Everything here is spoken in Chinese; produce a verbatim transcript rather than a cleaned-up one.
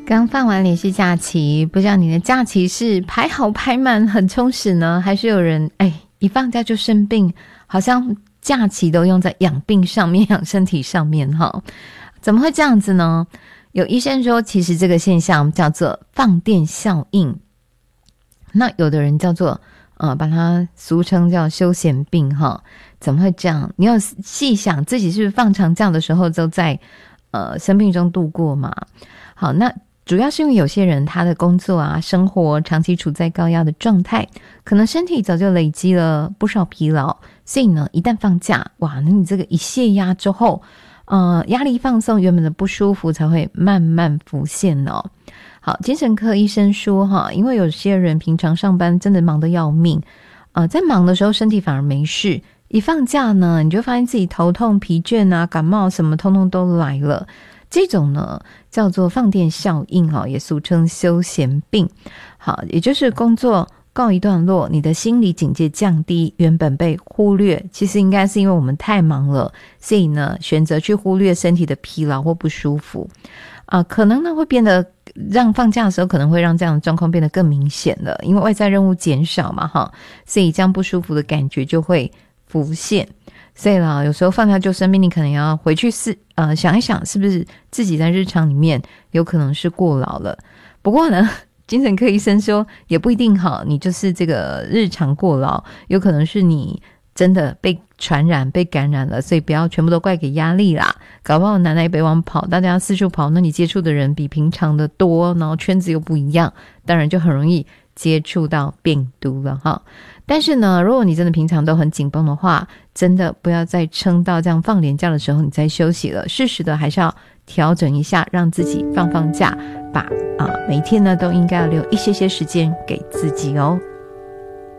刚放完连续假期，不知道你的假期是排好排满很充实呢，还是有人哎一放假就生病，好像假期都用在养病上面养身体上面哈？怎么会这样子呢？有医生说其实这个现象叫做放电效应，那有的人叫做呃，把它俗称叫休闲病哈。怎么会这样？你要细想自己是不是放长假的时候都在呃生病中度过嘛？好，那主要是因为有些人他的工作啊生活长期处在高压的状态，可能身体早就累积了不少疲劳，所以呢一旦放假，哇，那你这个一泄压之后呃，压力放松，原本的不舒服才会慢慢浮现哦。好，精神科医生说哈，因为有些人平常上班真的忙得要命，呃，在忙的时候身体反而没事，一放假呢，你就发现自己头痛、疲倦啊、感冒什么通通都来了。这种呢叫做放电效应哦，也俗称休闲病。好，也就是工作告一段落，你的心理警戒降低，原本被忽略，其实应该是因为我们太忙了，所以呢选择去忽略身体的疲劳或不舒服啊、呃，可能呢会变得让放假的时候可能会让这样的状况变得更明显了，因为外在任务减少嘛哈，所以这样不舒服的感觉就会浮现。所以啦，有时候放假就生病，你可能要回去试呃想一想，是不是自己在日常里面有可能是过劳了。不过呢，精神科医生说也不一定好，你就是这个日常过劳，有可能是你真的被传染被感染了，所以不要全部都怪给压力啦。搞不好南来北往跑，大家四处跑，那你接触的人比平常的多，然后圈子又不一样，当然就很容易接触到病毒了哈。但是呢，如果你真的平常都很紧绷的话，真的不要再撑到这样放连假的时候你再休息了，适时的还是要调整一下，让自己放放假，把啊、呃、每天呢都应该要留一些些时间给自己哦。